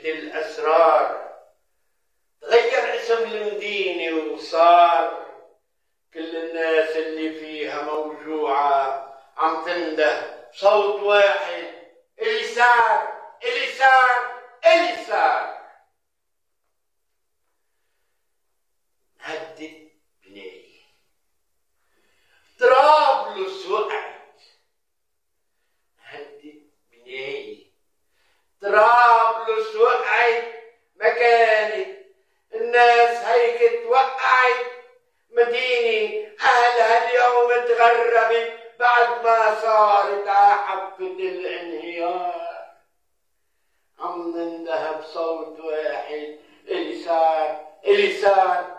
الأسرار. تغير اسم المدينة وصار كل الناس اللي فيها موجوعة عم تنده صوت واحد: اليسار اليسار اليسار. هدت بناية، طرابلس وقعت. هدت بناية، طرابلس وقعت. ما كانت الناس هيك توقعت مدينة أهلها اليوم تغربت بعد ما صارت عحفة الانهيار. عم ننده بصوت واحد: اليسار اليسار.